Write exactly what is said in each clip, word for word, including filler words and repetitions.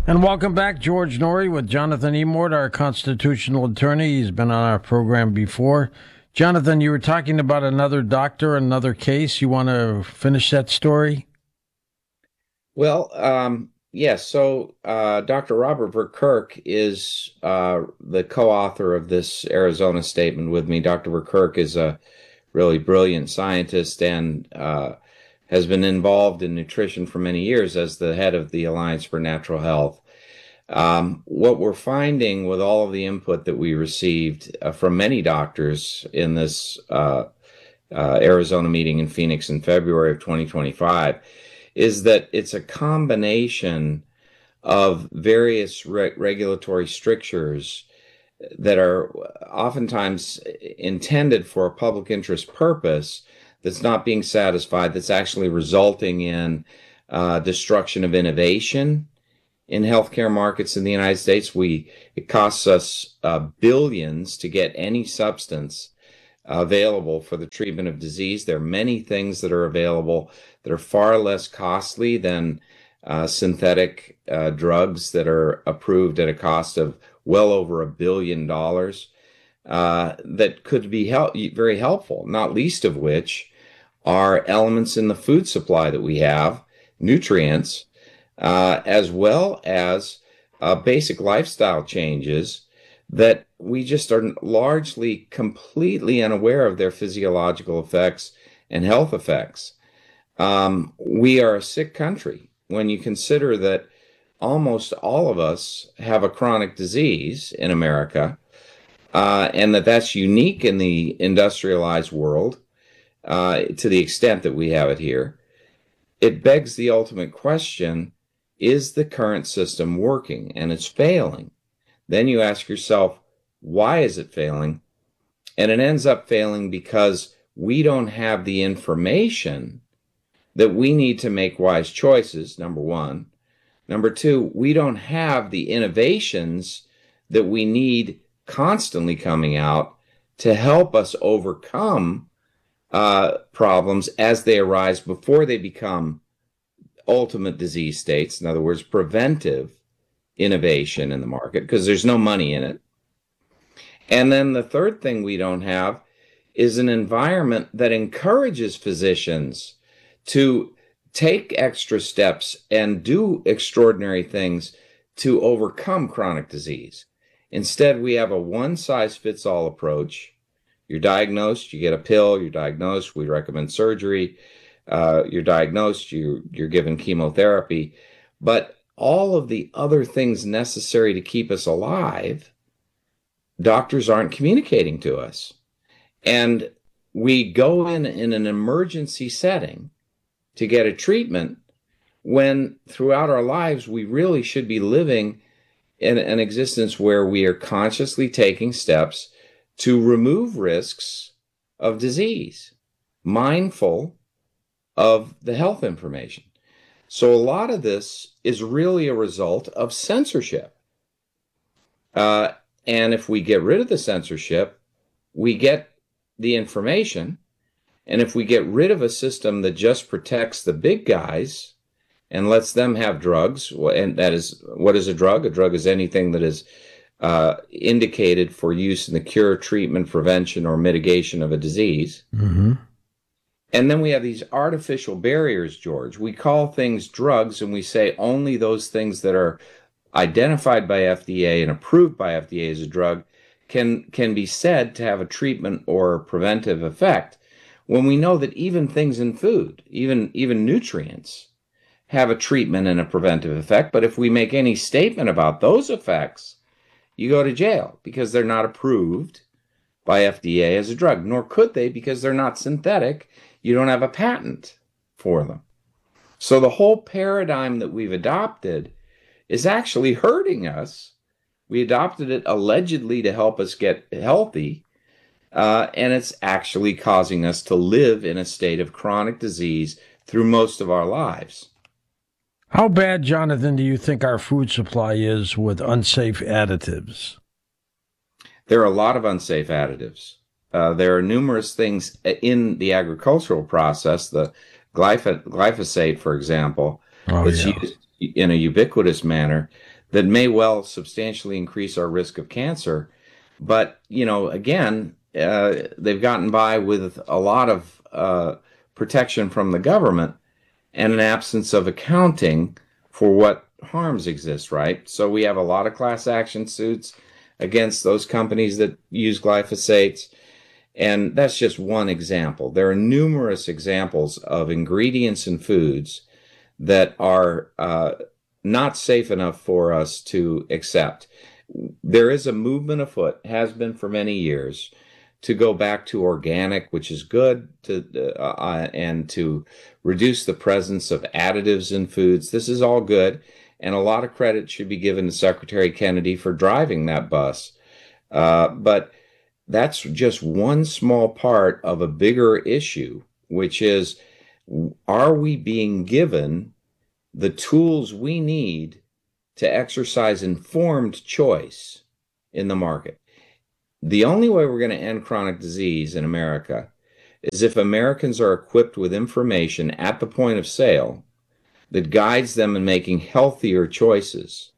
And welcome back, George Noory with Jonathan Emord, our constitutional attorney. He's been on our program before. Jonathan, you were talking about another doctor, another case. You want to finish that story? Well, um, yes. So uh, Doctor Robert Verkerk is uh, the co-author of this Arizona statement with me. Doctor Verkerk is a really brilliant scientist and uh, has been involved in nutrition for many years as the head of the Alliance for Natural Health. Um, what we're finding with all of the input that we received uh, from many doctors in this uh, uh, Arizona meeting in Phoenix in February of twenty twenty-five is that it's a combination of various re- regulatory strictures that are oftentimes intended for a public interest purpose that's not being satisfied, that's actually resulting in uh, destruction of innovation in healthcare markets in the United States. We it costs us uh, billions to get any substance available for the treatment of disease. There are many things that are available that are far less costly than uh, synthetic uh, drugs that are approved at a cost of well over a billion dollars uh, that could be help very helpful, not least of which are elements in the food supply that we have, nutrients, uh, as well as uh, basic lifestyle changes that we just are largely completely unaware of their physiological effects and health effects. Um, we are a sick country when you consider that almost all of us have a chronic disease in America, uh, and that that's unique in the industrialized world uh, to the extent that we have it here. It begs the ultimate question, is the current system working? And it's failing. Then you ask yourself, why is it failing? And it ends up failing because we don't have the information that we need to make wise choices, number one. Number two, we don't have the innovations that we need constantly coming out to help us overcome uh, problems as they arise before they become ultimate disease states. In other words, preventive innovation in the market, because there's no money in it. And then the third thing we don't have is an environment that encourages physicians to take extra steps and do extraordinary things to overcome chronic disease. Instead, we have a one-size-fits-all approach. You're diagnosed, you get a pill, you're diagnosed, we recommend surgery, uh, you're diagnosed, you, you're given chemotherapy. But all of the other things necessary to keep us alive, doctors aren't communicating to us. And we go in in an emergency setting to get a treatment when throughout our lives we really should be living in an existence where we are consciously taking steps to remove risks of disease, mindful of the health information. So a lot of this is really a result of censorship. Uh, and if we get rid of the censorship, we get the information. And if we get rid of a system that just protects the big guys and lets them have drugs, and that is, what is a drug? A drug is anything that is uh, indicated for use in the cure, treatment, prevention, or mitigation of a disease. Mm-hmm. And then we have these artificial barriers, George. We call things drugs, and we say only those things that are identified by F D A and approved by F D A as a drug can, can be said to have a treatment or preventive effect. When we know that even things in food, even, even nutrients, have a treatment and a preventive effect. But if we make any statement about those effects, you go to jail because they're not approved by F D A as a drug, nor could they because they're not synthetic. You don't have a patent for them. So the whole paradigm that we've adopted is actually hurting us. We adopted it allegedly to help us get healthy, uh, and it's actually causing us to live in a state of chronic disease through most of our lives. How bad, Jonathan, do you think our food supply is with unsafe additives? There are a lot of unsafe additives. Uh, there are numerous things in the agricultural process. The glyphosate, for example, Oh, that's yeah. used in a ubiquitous manner that may well substantially increase our risk of cancer. But, you know, again, uh, they've gotten by with a lot of uh, protection from the government and an absence of accounting for what harms exist, right? So we have a lot of class action suits against those companies that use glyphosates. And that's just one example. There are numerous examples of ingredients in foods that are uh, not safe enough for us to accept. There is a movement afoot, has been for many years, to go back to organic, which is good, to uh, and to reduce the presence of additives in foods. This is all good, and a lot of credit should be given to Secretary Kennedy for driving that bus. Uh, but that's just one small part of a bigger issue, which is, are we being given the tools we need to exercise informed choice in the market? The only way we're going to end chronic disease in America is if Americans are equipped with information at the point of sale that guides them in making healthier choices.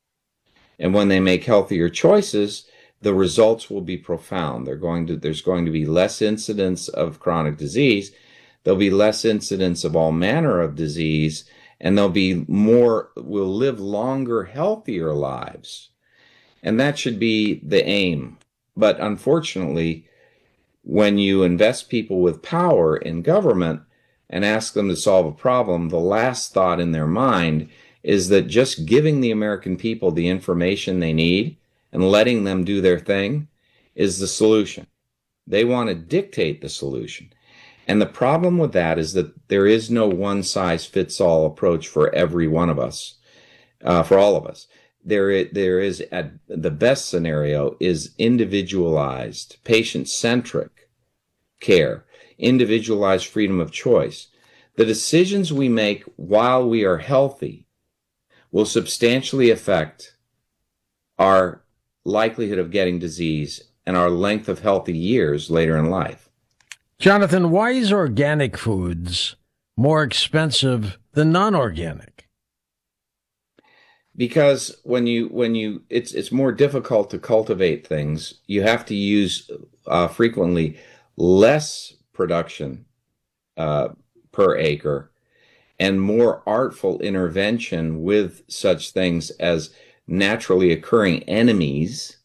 And when they make healthier choices, the results will be profound. They're going to, there's going to be less incidence of chronic disease. There'll be less incidence of all manner of disease, and there'll be more, we'll live longer, healthier lives. And that should be the aim. But unfortunately, when you invest people with power in government and ask them to solve a problem, the last thought in their mind is that just giving the American people the information they need and letting them do their thing is the solution. They want to dictate the solution. And the problem with that is that there is no one-size-fits-all approach for every one of us, uh, for all of us. There is, there is at the best scenario is individualized, patient-centric care, individualized freedom of choice. The decisions we make while we are healthy will substantially affect our likelihood of getting disease and our length of healthy years later in life. Jonathan, why is organic foods more expensive than non-organic? Because when you when you it's it's more difficult to cultivate things. You have to use uh, frequently less production uh, per acre and more artful intervention with such things as naturally occurring enemies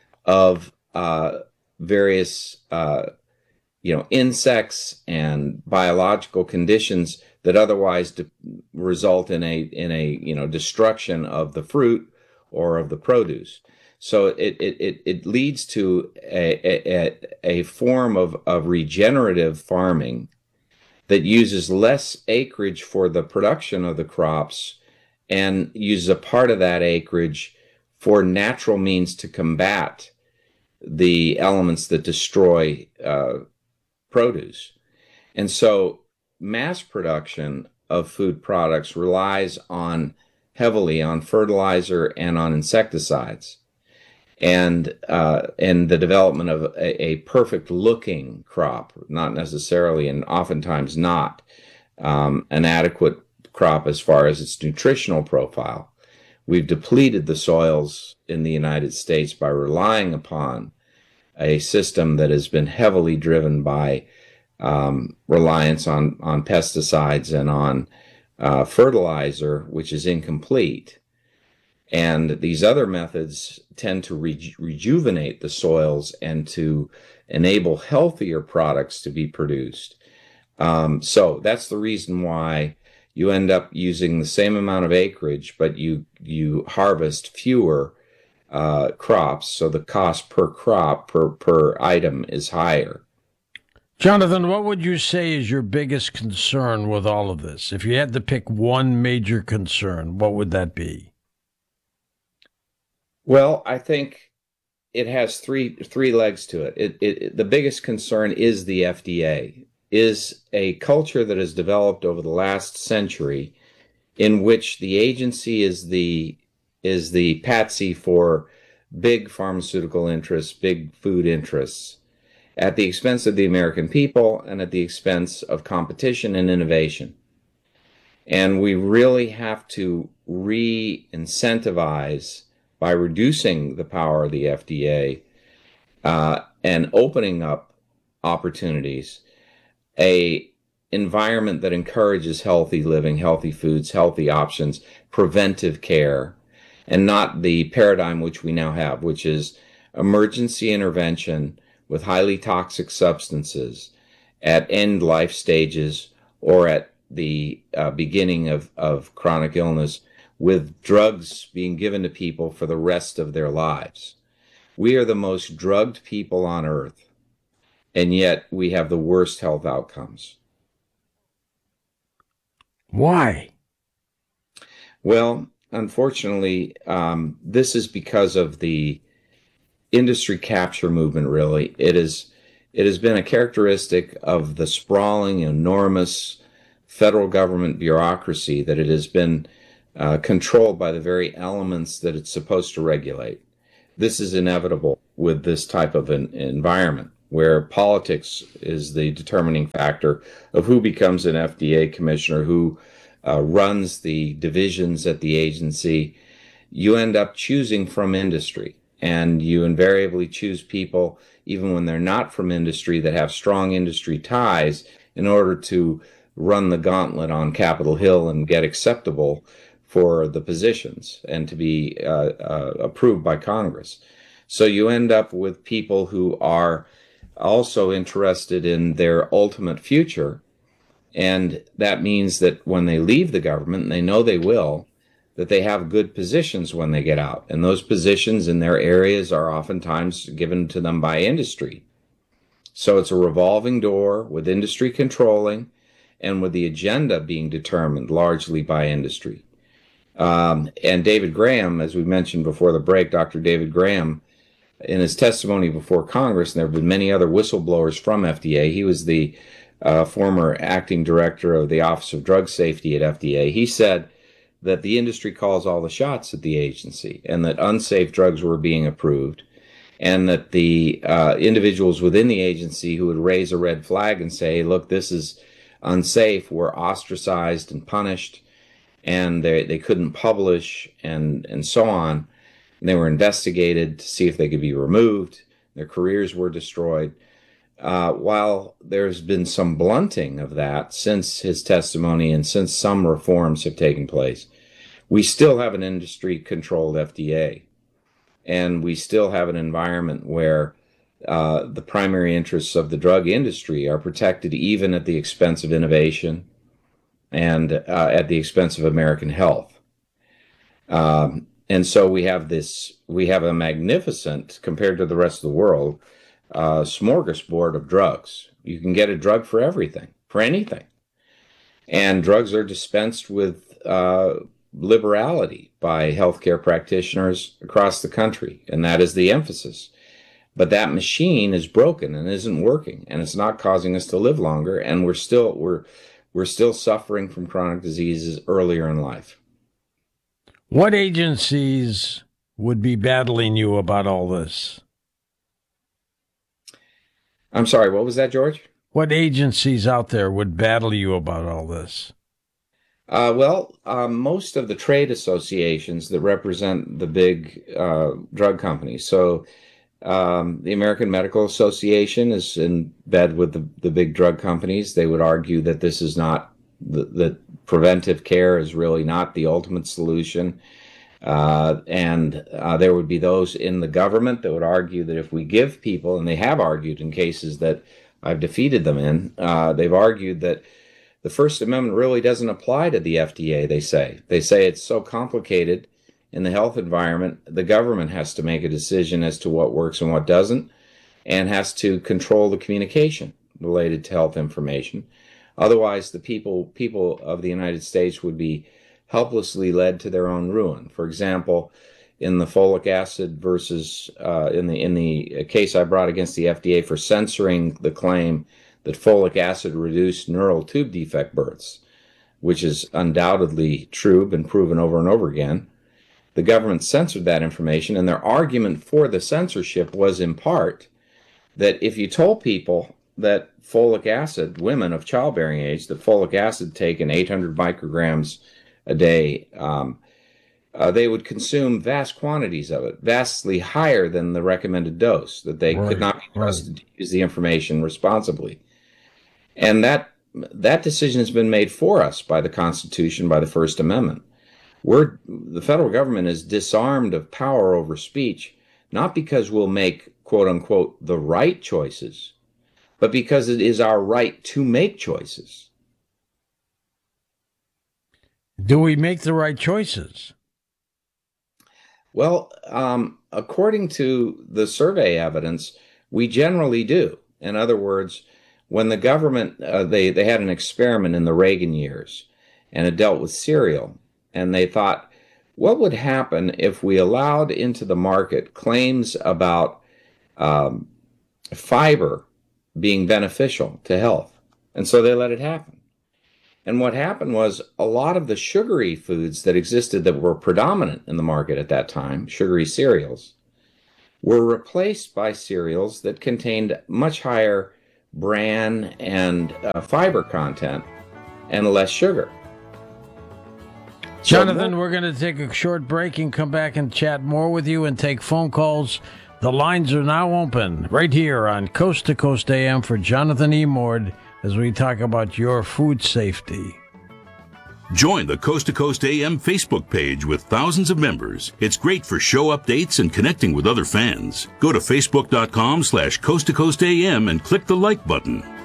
of uh, various uh, you know insects and biological conditions that otherwise de- result in a in a you know destruction of the fruit or of the produce. So it it it, it leads to a, a a form of of regenerative farming that uses less acreage for the production of the crops and uses a part of that acreage for natural means to combat the elements that destroy uh, produce. And so mass production of food products relies on heavily on fertilizer and on insecticides, and uh, and the development of a, a perfect looking crop, not necessarily and oftentimes not um, an adequate crop as far as its nutritional profile. We've depleted the soils in the United States by relying upon a system that has been heavily driven by Um, reliance on, on pesticides and on uh, fertilizer, which is incomplete. And these other methods tend to re- rejuvenate the soils and to enable healthier products to be produced. Um, so that's the reason why you end up using the same amount of acreage, but you, you harvest fewer uh, crops. So the cost per crop, per, per item is higher. Jonathan, what would you say is your biggest concern with all of this? If you had to pick one major concern, what would that be? Well, I think it has three three legs to it. It, it, it. The biggest concern is the F D A, is a culture that has developed over the last century in which the agency is the is the patsy for big pharmaceutical interests, big food interests, at the expense of the American people and at the expense of competition and innovation. And we really have to re-incentivize by reducing the power of the F D A uh, and opening up opportunities, a environment that encourages healthy living, healthy foods, healthy options, preventive care, and not the paradigm which we now have, which is emergency intervention with highly toxic substances at end life stages or at the uh, beginning of, of chronic illness, with drugs being given to people for the rest of their lives. We are the most drugged people on earth, and yet we have the worst health outcomes. Why? Well, unfortunately, um, this is because of the industry capture movement, really. It is, it has been a characteristic of the sprawling, enormous federal government bureaucracy that it has been uh, controlled by the very elements that it's supposed to regulate. This is inevitable with this type of an environment where politics is the determining factor of who becomes an F D A commissioner, who uh, runs the divisions at the agency. You end up choosing from industry, and you invariably choose people, even when they're not from industry, that have strong industry ties in order to run the gauntlet on Capitol Hill and get acceptable for the positions and to be uh, uh, approved by Congress. So you end up with people who are also interested in their ultimate future. And that means that when they leave the government, and they know they will, that they have good positions when they get out. And those positions in their areas are oftentimes given to them by industry. So it's a revolving door with industry controlling and with the agenda being determined largely by industry. Um, and David Graham, as we mentioned before the break, Doctor David Graham, in his testimony before Congress, and there have been many other whistleblowers from F D A, he was the uh, former acting director of the Office of Drug Safety at F D A. He said that the industry calls all the shots at the agency and that unsafe drugs were being approved, and that the uh, individuals within the agency who would raise a red flag and say, look, this is unsafe, were ostracized and punished, and they, they couldn't publish, and, and so on. And they were investigated to see if they could be removed. Their careers were destroyed. Uh, while there's been some blunting of that since his testimony and since some reforms have taken place, we still have an industry-controlled F D A. And we still have an environment where uh, the primary interests of the drug industry are protected even at the expense of innovation and uh, at the expense of American health. Um, and so we have this, we have a magnificent, compared to the rest of the world, uh, smorgasbord of drugs. You can get a drug for everything, for anything. And drugs are dispensed with uh, liberality by healthcare practitioners across the country, and that is the emphasis. But that machine is broken and isn't working, and it's not causing us to live longer, and we're still we're we're still suffering from chronic diseases earlier in life. What agencies would be battling you about all this? I'm sorry, what was that, George? What agencies out there would battle you about all this? Uh, well, uh, most of the trade associations that represent the big uh, drug companies. So um, the American Medical Association is in bed with the, the big drug companies. They would argue that this is not, that preventive care is really not the ultimate solution. Uh, and uh, there would be those in the government that would argue that if we give people, and they have argued in cases that I've defeated them in, uh, they've argued that the First Amendment really doesn't apply to the F D A, they say. They say it's so complicated in the health environment, the government has to make a decision as to what works and what doesn't, and has to control the communication related to health information. Otherwise, the people people of the United States would be helplessly led to their own ruin. For example, in the folic acid versus uh, in the in the case I brought against the F D A for censoring the claim that folic acid reduced neural tube defect births, which is undoubtedly true, been proven over and over again. The government censored that information, and their argument for the censorship was in part that if you told people that folic acid, women of childbearing age, that folic acid taken eight hundred micrograms a day, um, uh, they would consume vast quantities of it, vastly higher than the recommended dose, that they Right, could not be trusted right. to use the information responsibly. And that that decision has been made for us by the Constitution, by the First Amendment. We're, the federal government is disarmed of power over speech, not because we'll make, quote unquote, the right choices, but because it is our right to make choices. Do we make the right choices? Well, um, according to the survey evidence, we generally do. In other words, when the government, uh, they, they had an experiment in the Reagan years, and it dealt with cereal. And they thought, what would happen if we allowed into the market claims about um, fiber being beneficial to health? And so they let it happen. And what happened was a lot of the sugary foods that existed that were predominant in the market at that time, sugary cereals, were replaced by cereals that contained much higher bran and uh, fiber content and less sugar. Jonathan, we're going to take a short break and come back and chat more with you and take phone calls. The lines are now open right here on Coast to Coast A M for Jonathan E. Mord as we talk about your food safety. Join the Coast to Coast A M Facebook page with thousands of members. It's great for show updates and connecting with other fans. Go to facebook.com slash Coast to Coast AM and click the like button.